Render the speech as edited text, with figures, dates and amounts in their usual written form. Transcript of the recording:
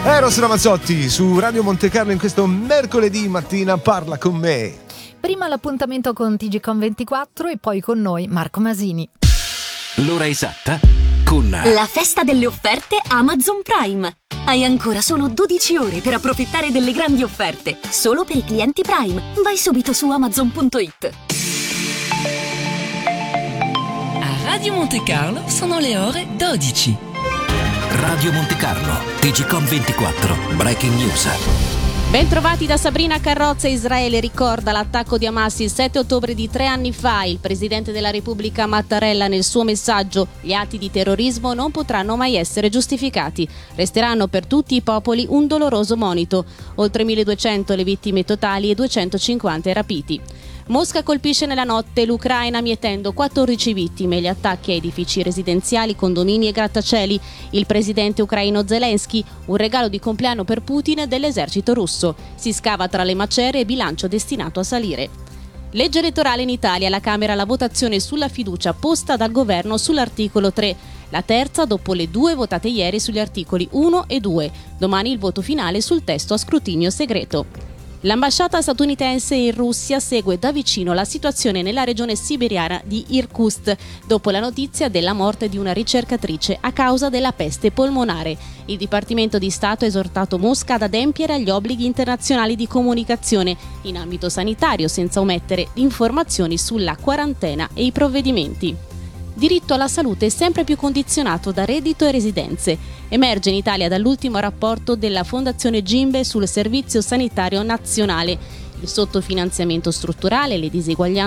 Eros Ramazzotti su Radio Monte Carlo in questo mercoledì mattina. Parla con me. Prima l'appuntamento con TGCon24 e poi con noi Marco Masini. L'ora esatta con la festa delle offerte Amazon Prime. Hai ancora solo 12 ore per approfittare delle grandi offerte solo per i clienti Prime. Vai subito su Amazon.it. A Radio Monte Carlo sono le ore 12. Radio Monte Carlo, TGCon24, Breaking News. Bentrovati da Sabrina Carrozza. Israele ricorda l'attacco di Hamas il 7 ottobre di 3 anni fa. Il presidente della Repubblica Mattarella nel suo messaggio: gli atti di terrorismo non potranno mai essere giustificati. Resteranno per tutti i popoli un doloroso monito. Oltre 1200 le vittime totali e 250 i rapiti. Mosca colpisce nella notte l'Ucraina mietendo 14 vittime. Gli attacchi a edifici residenziali, condomini e grattacieli. Il presidente ucraino Zelensky: un regalo di compleanno per Putin dell'esercito russo. Si scava tra le macerie e bilancio destinato a salire. Legge elettorale in Italia. Alla Camera la votazione sulla fiducia posta dal governo sull'articolo 3. La terza dopo le 2 votate ieri sugli articoli 1 e 2. Domani il voto finale sul testo a scrutinio segreto. L'ambasciata statunitense in Russia segue da vicino la situazione nella regione siberiana di Irkutsk dopo la notizia della morte di una ricercatrice a causa della peste polmonare. Il Dipartimento di Stato ha esortato Mosca ad adempiere agli obblighi internazionali di comunicazione in ambito sanitario senza omettere informazioni sulla quarantena e i provvedimenti. Diritto alla salute sempre più condizionato da reddito e residenze. Emerge in Italia dall'ultimo rapporto della Fondazione Gimbe sul Servizio Sanitario Nazionale. Il sottofinanziamento strutturale, le diseguaglianze